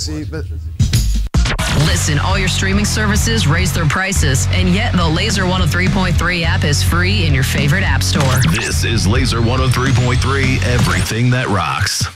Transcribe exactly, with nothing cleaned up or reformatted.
See, but Listen, all your streaming services raise their prices, and yet the Laser one oh three point three app is free in your favorite app store. This is Laser one oh three point three, everything that rocks.